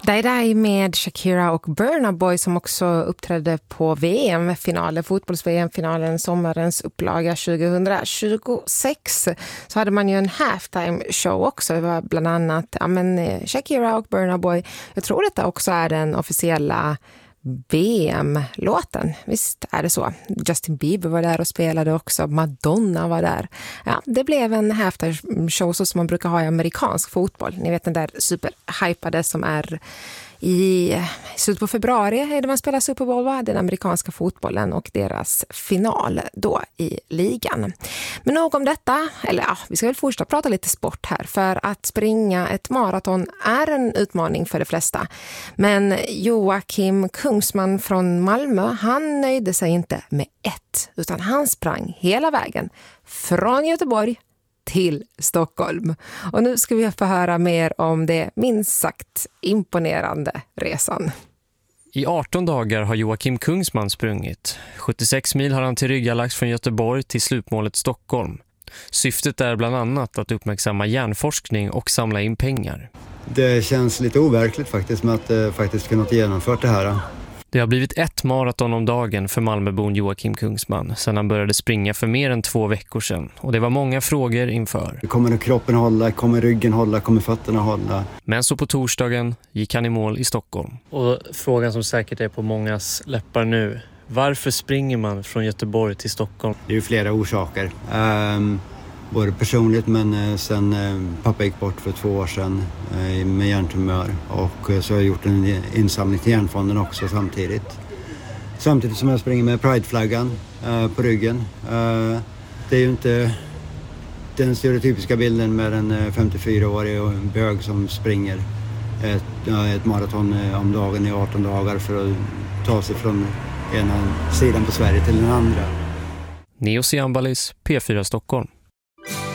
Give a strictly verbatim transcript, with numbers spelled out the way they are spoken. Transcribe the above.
Day Day med Shakira och Burna Boy som också uppträdde på V M-finalen, fotbolls-V M-finalen, sommarens upplaga tjugohundratjugosex. Så hade man ju en halftime show också. Det var bland annat ja, men, Shakira och Burna Boy. Jag tror att det också är den officiella V M-låten. Visst är det så. Justin Bieber var där och spelade också. Madonna var där. Ja, det blev en halftime show så som man brukar ha i amerikansk fotboll. Ni vet den där superhypade som är i slutet på februari är det man spelar Super Bowl, va? Den amerikanska fotbollen och deras final då i ligan. Men nog om detta, eller ja, vi ska väl fortsätta prata lite sport här, för att springa ett maraton är en utmaning för de flesta. Men Joakim Kungsman från Malmö, han nöjde sig inte med ett, utan han sprang hela vägen från Göteborg till Stockholm. Och nu ska vi få höra mer om det minst sagt imponerande resan. I arton dagar har Joakim Kungsman sprungit. sjuttiosex mil har han tillryggalagt från Göteborg till slutmålet Stockholm. Syftet är bland annat att uppmärksamma hjärnforskning och samla in pengar. Det känns lite overkligt faktiskt med att uh, faktiskt kunnat genomföra det här. Det har blivit ett maraton om dagen för Malmöbon Joakim Kungsman sedan han började springa för mer än två veckor sedan. Och det var många frågor inför. Kommer kroppen hålla? Kommer ryggen hålla? Kommer fötterna hålla? Men så på torsdagen gick han i mål i Stockholm. Och frågan som säkert är på mångas läppar nu. Varför springer man från Göteborg till Stockholm? Det är ju flera orsaker. Um, både personligt men uh, sen uh, pappa gick bort för två år sedan uh, med hjärntumör. Och uh, så har jag gjort en insamling till hjärnfonden också samtidigt. Samtidigt som jag springer med Pride-flaggan uh, på ryggen. Uh, det är ju inte den stereotypiska bilden med en femtiofyraårig bög som springer ett, uh, ett maraton uh, om dagen i arton dagar för att ta sig från ena sidan på Sverige till den andra. Neo Siambalis, P fyra Stockholm.